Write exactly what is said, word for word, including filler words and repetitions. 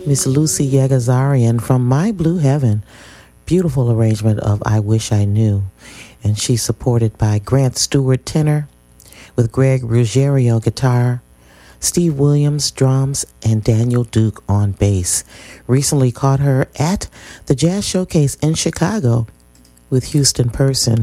Miss Lucy Yagazarian from My Blue Heaven. Beautiful arrangement of I Wish I Knew. And she's supported by Grant Stewart tenor, with Greg Ruggiero guitar, Steve Williams drums, and Daniel Duke on bass. Recently caught her at the Jazz Showcase in Chicago with Houston Person,